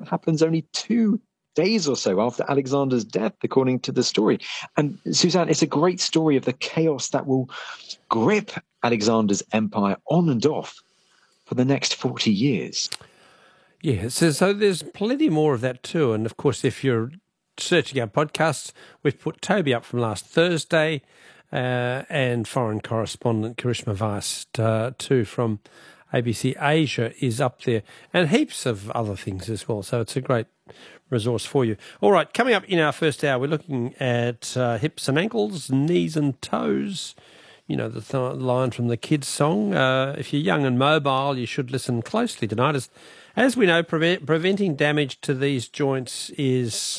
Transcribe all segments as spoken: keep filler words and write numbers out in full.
that happens only two days or so after Alexander's death, according to the story. And Suzanne, it's a great story of the chaos that will grip Alexander's empire on and off for the next forty years. Yeah, so, so there's plenty more of that too. And of course, if you're searching our podcasts, we've put Toby up from last Thursday uh, and foreign correspondent Karishma Vast uh, too from A B C Asia is up there, and heaps of other things as well. So it's a great resource for you. All right, coming up in our first hour, we're looking at uh, hips and ankles, knees and toes. You know, the th- line from the kids' song. Uh, if you're young and mobile, you should listen closely tonight. As, as we know, preve- preventing damage to these joints is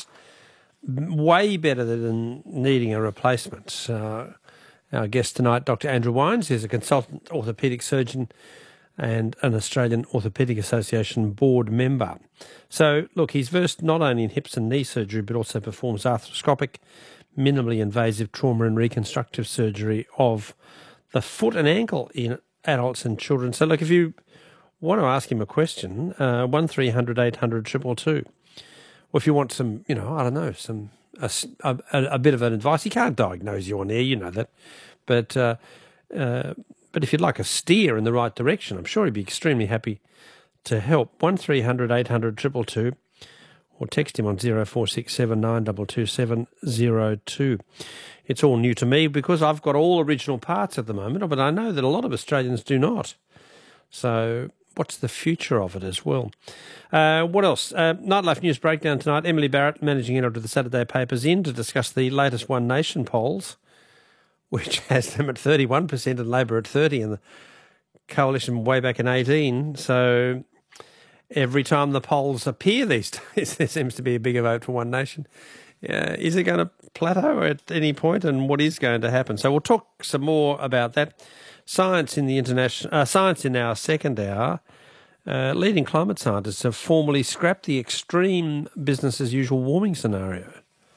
way better than needing a replacement. Uh, our guest tonight, Doctor Andrew Wines, is a consultant orthopaedic surgeon and an Australian Orthopaedic Association board member. So, look, he's versed not only in hips and knee surgery, but also performs arthroscopic, minimally invasive trauma and reconstructive surgery of the foot and ankle in adults and children. So, look, if you want to ask him a question, uh, one three hundred eight hundred two two two. Or if you want some, you know, I don't know, some a, a, a bit of an advice. He can't diagnose you on air, you know that. But... Uh, uh, But if you'd like a steer in the right direction, I'm sure he'd be extremely happy to help. one three hundred eight hundred two two two or text him on zero four six seven nine two two seven zero two. It's all new to me because I've got all original parts at the moment, but I know that a lot of Australians do not. So what's the future of it as well? Uh, what else? Uh, Nightlife News Breakdown tonight. Emily Barrett, managing editor of the Saturday Papers, in to discuss the latest One Nation polls, which has them at thirty-one percent and Labor at thirty percent, and the Coalition way back in eighteen. So every time the polls appear these days, there seems to be a bigger vote for One Nation. Uh, is it going to plateau at any point, and what is going to happen? So we'll talk some more about that. Science in the international, uh, science in our second hour. Uh, leading climate scientists have formally scrapped the extreme business as usual warming scenario.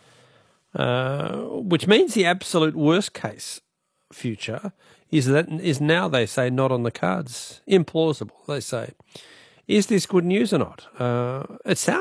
Uh, which means the absolute worst case future is that is now, they say, not on the cards. Implausible, they say. Is this good news or not? Uh, it sounds